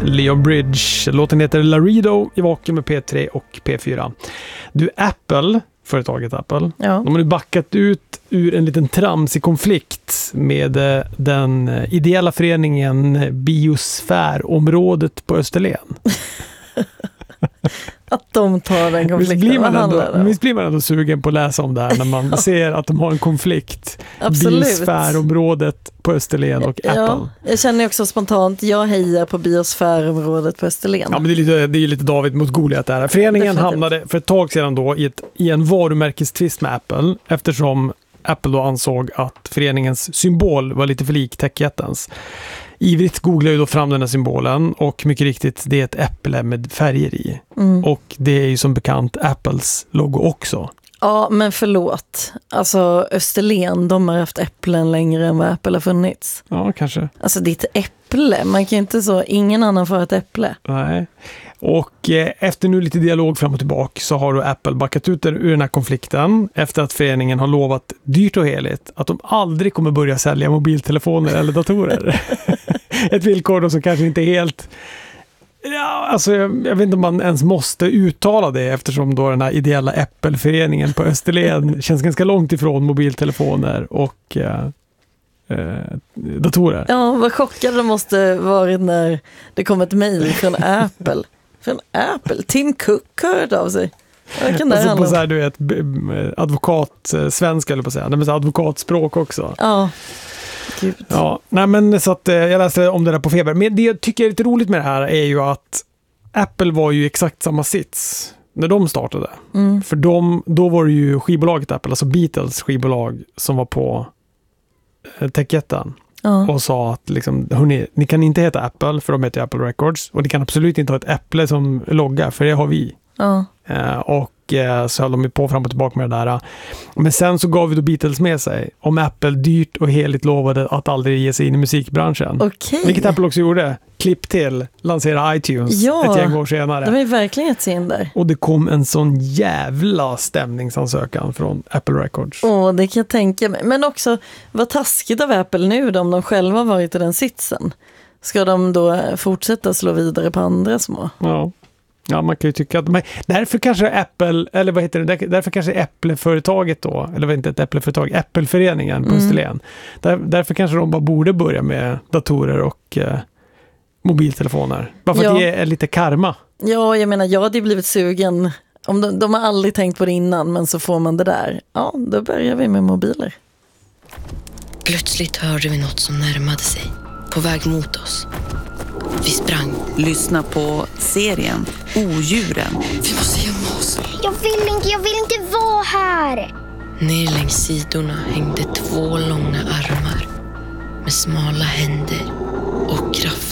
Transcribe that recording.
Leo Bridge. Låten heter Laredo i vakuum med P3 och P4. Du, Apple, företaget Apple, de har nu backat ut ur en liten tramsig konflikt med den ideella föreningen Biosfärområdet på Österlen. Att de tar den konflikten. Visst blir man ändå sugen på att läsa om det här när man ser att de har en konflikt. Absolut. Biosfärområdet på Österlen och Apple. Jag känner också spontant, jag hejar på biosfärområdet på Österlen. Ja, men det är lite David mot Goliat där. Föreningen hamnade för ett tag sedan då i en varumärkestvist med Apple, eftersom Apple då ansåg att föreningens symbol var lite för lik techjättens. Ivrigt googlar ju då fram den här symbolen och mycket riktigt, det är ett äpple med färger i. Och det är ju som bekant Apples logo också. Ja, men förlåt. Alltså Österlen, de har haft äpplen längre än vad Apple har funnits. Ja, kanske. Alltså det är ett äpple, man kan inte så, ingen annan får ett äpple. Nej. Och efter nu lite dialog fram och tillbaka så har då Apple backat ut ur den här konflikten efter att föreningen har lovat dyrt och heligt att de aldrig kommer börja sälja mobiltelefoner eller datorer. Ett villkor då som kanske inte är helt... Ja, alltså jag vet inte om man ens måste uttala det eftersom då den här ideella Apple-föreningen på Österlen känns ganska långt ifrån mobiltelefoner och datorer. Ja, vad chockade de måste varit när det kom ett mejl från Apple. Från Apple. Tim Cook hörde av sig. Vad kan det alltså handla på så här, du vet, advokatsvenska eller på att säga. Det är advokatspråk också. Ja. Gud. Ja, nej men så att jag läste om det där på Feber. Men det jag tycker är lite roligt med det här är ju att Apple var ju exakt samma sits när de startade. För då var det ju skivbolaget Apple, alltså Beatles skivbolag som var på techjätten. Och sa att liksom, hörni, ni kan inte heta Apple för de heter Apple Records och ni kan absolut inte ha ett äpple som logga för det har vi. Och så höll de på fram och tillbaka med det där. Men sen så gav vi då Beatles med sig om Apple dyrt och heligt lovade att aldrig ge sig in i musikbranschen. Okay. Vilket Apple också gjorde. Klipp till, lansera iTunes ett gäng år senare. De är verkligen ett in där. Och det kom en sån jävla stämningsansökan från Apple Records. Det kan jag tänka mig. Men också, vad taskigt av Apple nu då, om de själva varit i den sitsen. Ska de då fortsätta slå vidare på andra små? Ja, man kan ju tycka att därför kanske Apple, eller vad heter det, därför kanske Äppleföretaget då, eller inte ett Äppleföretag, Äppelföreningen på Österlen. Därför kanske de bara borde börja med datorer och mobiltelefoner. Bara för att det är lite karma. Ja, jag menar, jag hade blivit sugen. Om de har aldrig tänkt på det innan, men så får man det där. Ja, då börjar vi med mobiler. Plötsligt hörde vi något som närmade sig, på väg mot oss. Vi sprang. Lyssna på serien Odjuren. Vi måste gömma oss. Jag vill inte vara här. Ner längs sidorna hängde 2 långa armar med smala händer